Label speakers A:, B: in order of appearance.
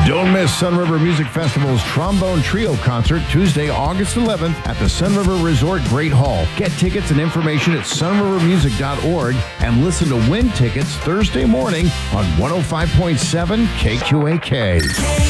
A: Don't miss Sun River Music Festival's Trombone Trio concert Tuesday, August 11th at the Sun River Resort Great Hall. Get tickets and information at sunrivermusic.org and listen to Win Tickets Thursday morning on 105.7 KQAK.